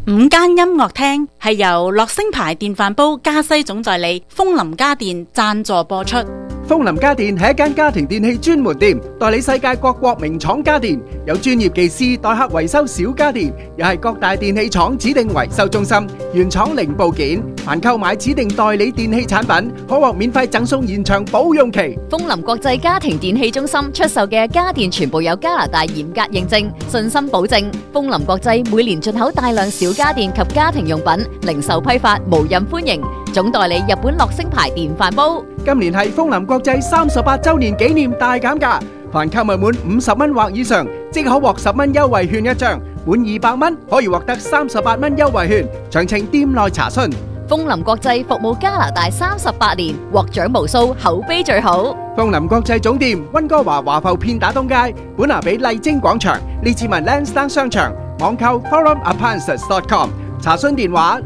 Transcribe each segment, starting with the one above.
午間音樂廳係由樂聲牌電飯煲加西總代理楓林家電贊助播出。 楓林家電係一間家庭電器專門店，代理世界各國名廠家電，有專業技師代客維修小家電，又係各大電器廠指定維修中心，原廠零部件。凡購買指定代理電器產品，可獲免費贈送延長保用期。 楓林國際家庭電器中心出售嘅家電全部有加拿大嚴格認證，信心保證。楓林國際每年進口大量小家電及家庭用品，零售批發無任歡迎。總代理日本樂聲牌電飯煲。 今年係楓林國際38周年紀念大減價，凡購物滿50蚊或以上，即可獲10蚊優惠券一張；滿200蚊可以獲得38蚊優惠券。詳情店內查詢。 楓林國際服務加拿大38年，獲獎無數，口碑最好。 楓林國際總店溫哥華華埠片打東街，本拿比麗晶廣場，列治文 Lansdowne 商場，網購 forumappliances.com， 查詢電話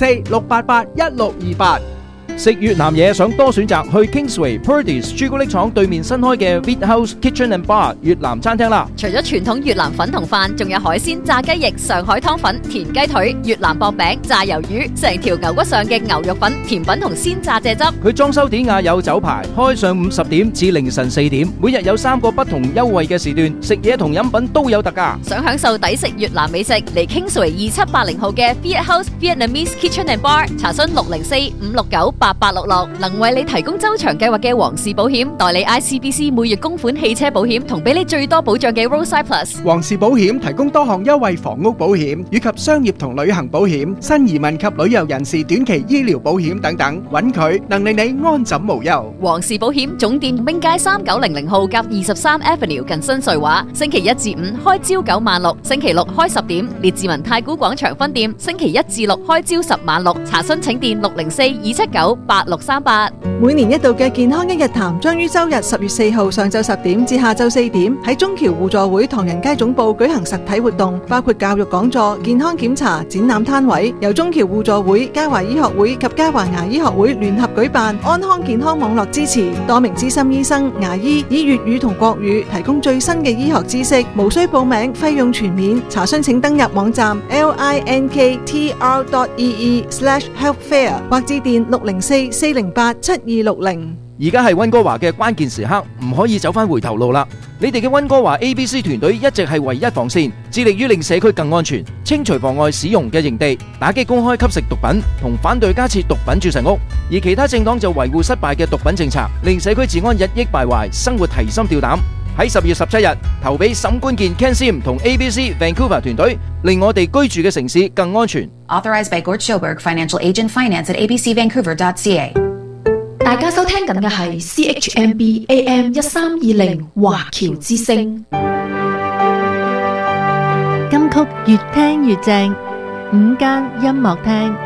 604-688-1628。 食越南嘢想多選擇，去 Kingsway Purdy's 朱古力廠對面新開嘅 Vid House Kitchen and Bar 越南餐廳啦。 除咗傳統越南粉同飯，仲有海鮮、炸雞翼、上海湯粉、田雞腿、越南薄餅、炸魷魚，成條牛骨上嘅牛肉粉、甜品同鮮榨蔗汁。 佢裝修典雅有酒牌，開上午10點至凌晨4點，每日有3個不同優惠嘅時段，食嘢同飲品都有特價。 想享受抵食越南美食，嚟 Kingsway 2780號嘅 Vid House Vietnamese Kitchen and Bar， 查詢604-569-8866，能為你提供周長計劃嘅皇氏保險，代理 ICBC 每月供款汽車保險，同俾你最多保障嘅 Roadside Plus。 皇氏保險提供多項優惠房屋保險以及商業同旅行保險、新移民及旅遊人士短期醫療保險等等，揾佢能令你安枕無憂。 皇氏保險總店兵街3900號夾23 Avenue 近新瑞華，星期1至5開朝9晚6，星期6開10點。列治文太古廣場分店星期1至6開朝10晚6，查詢請電604-279-8638。 每年一度嘅健康一日談將於周日10月4號上晝10點至下晝4點喺中橋互助會唐人街總部舉行實體活動，包括教育講座、健康檢查、展覽攤位，由中橋互助會、嘉華醫學會及嘉華牙醫學會聯合舉辦，安康健康網絡支持，多名資深醫生、牙醫以粵語同國語提供最新嘅醫學知識，無需報名，費用全免。查詢請登入網站 linktr.ee/healthfair 或致電604-408-7260。 而家係溫哥華嘅關鍵時刻，唔可以走返回頭路啦！你哋嘅溫哥華 ABC 團隊一直係唯一防線，致力於令社區更安全，清除妨礙使用嘅營地，打擊公開吸食毒品，同反對加設毒品注射屋。而其他政黨就維護失敗嘅毒品政策，令社區治安日益敗壞，生活提心吊膽。喺10月17日投俾沈冠健 Ken Sim 同 ABC Vancouver 團隊，令我哋居住嘅城市更安全。 Authorized by Gord Schoberg, Financial Agent Finance at abcvancouver.ca。 大家收聽緊嘅係 CHMB AM 1320華僑之聲。 金曲越聽越正，午間音樂廳。